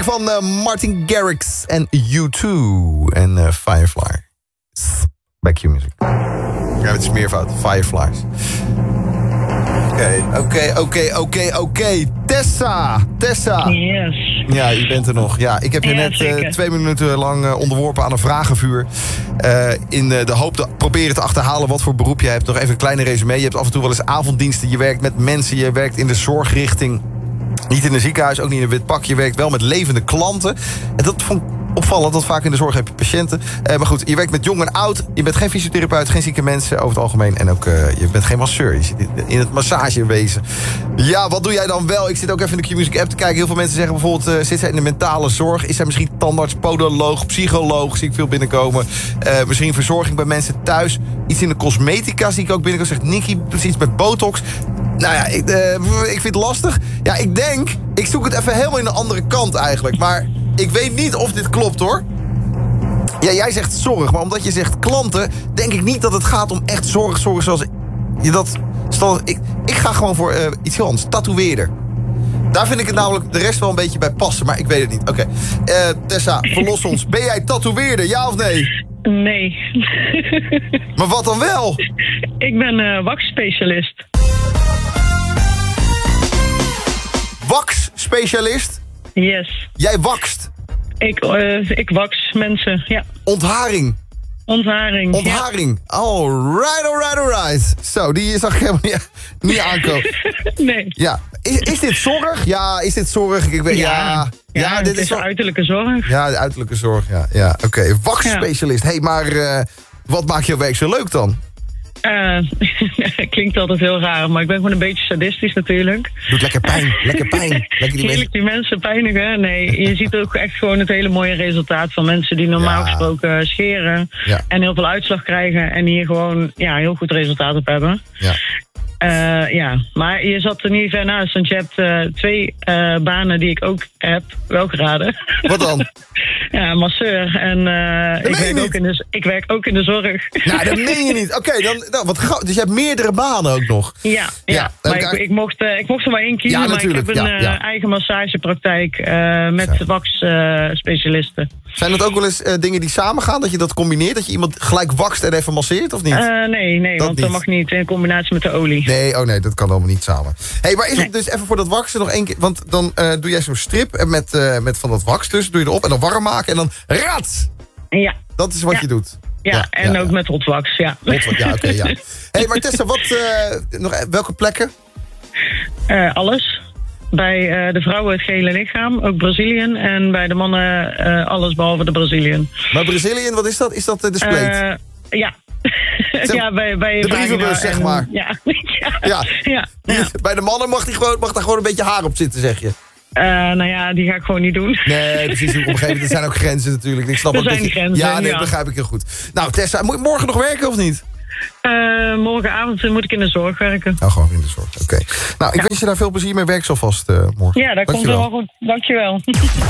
van Martin Garrix en U2 en Firefly. Back to music. Ja, het is meervoud. Fireflies. Oké. Tessa. Yes. Ja, je bent er nog. Ja, ik heb je net 2 minuten lang onderworpen aan een vragenvuur. In de hoop te proberen te achterhalen wat voor beroep je hebt. Nog even een kleine resume. Je hebt af en toe wel eens avonddiensten. Je werkt met mensen. Je werkt in de zorgrichting. Niet in een ziekenhuis, ook niet in een wit pak. Je werkt wel met levende klanten. En dat vond ik opvallend, dat vaak in de zorg heb je patiënten. Maar goed, je werkt met jong en oud. Je bent geen fysiotherapeut, geen zieke mensen over het algemeen. En ook, je bent geen masseur. Je zit in het massagewezen. Ja, wat doe jij dan wel? Ik zit ook even in de Q-Music app te kijken. Heel veel mensen zeggen bijvoorbeeld, zit zij in de mentale zorg? Is zij misschien tandarts, podoloog, psycholoog? Zie ik veel binnenkomen. Misschien verzorging bij mensen thuis. Iets in de cosmetica zie ik ook binnenkomen. Zegt Nicky, precies met botox. Nou ja, ik vind het lastig. Ja, ik zoek het even helemaal in de andere kant eigenlijk. Maar ik weet niet of dit klopt, hoor. Ja, jij zegt zorg, maar omdat je zegt klanten, denk ik niet dat het gaat om echt zorg zoals je dat stelt. Ik ga gewoon voor iets heel anders. Tatoeëerder. Daar vind ik het namelijk de rest wel een beetje bij passen, maar ik weet het niet. Oké. Tessa, verlos ons. Ben jij tatoeëerder, ja of nee? Nee. Maar wat dan wel? Ik ben waxspecialist. Wax-specialist? Yes. Jij wakst? Ik wax mensen, ja. Ontharing? Ontharing, ja. Alright. Zo, die zag ik helemaal niet aankomen. Nee. Ja. Is dit zorg? Ja, is dit zorg? Ik weet, ja, dit is de uiterlijke zorg. Ja, de uiterlijke zorg, ja. Oké. Waxspecialist. Hé, maar wat maakt jouw werk zo leuk dan? Klinkt altijd heel raar, maar ik ben gewoon een beetje sadistisch natuurlijk. Doet lekker pijn. Heerlijk die mensen pijnigen. Nee, je ziet ook echt gewoon het hele mooie resultaat van mensen die normaal gesproken scheren. Ja. En heel veel uitslag krijgen en hier gewoon heel goed resultaat op hebben. Ja. Maar je zat er niet ver naast, want je hebt 2 banen die ik ook heb, wel geraden. Wat dan? Ja, masseur. En ik werk ook in de zorg. Nou, dat meen je niet. Oké, dus je hebt meerdere banen ook nog. Ja. Maar ik mocht er maar 1 kiezen. Ja, maar ik heb een eigen massagepraktijk met wax-specialisten. Zijn dat ook wel eens dingen die samengaan? Dat je dat combineert? Dat je iemand gelijk wakst en even masseert, of niet? Nee, want dat mag niet in combinatie met de olie. Nee, dat kan allemaal niet samen. Hé, maar is het dus even voor dat waksen nog 1 keer... Want dan doe jij zo'n strip met van dat wax tussen, doe je erop en dan warm maken en dan rats! Ja. Dat is wat je doet. En ook met hotwax, ja. Oké. Hé, maar Tessa, welke plekken? Alles. Bij de vrouwen het gele lichaam, ook Brazilian. En bij de mannen alles behalve de Brazilian. Maar Brazilian, wat is dat? Is dat de spleet? Ja. Bij de brievenbus, zeg maar. Ja. Bij de mannen mag daar gewoon een beetje haar op zitten, zeg je. Die ga ik gewoon niet doen. Nee, precies. Op een gegeven moment zijn ook grenzen natuurlijk. Ik snap er zijn grenzen, dat begrijp ik heel goed. Nou, Tessa, moet je morgen nog werken of niet? Morgenavond moet ik in de zorg werken. Nou, gewoon in de zorg, oké. Nou, ik wens je daar veel plezier mee. Werk zo vast morgen. Ja, dat komt wel goed. Dankjewel.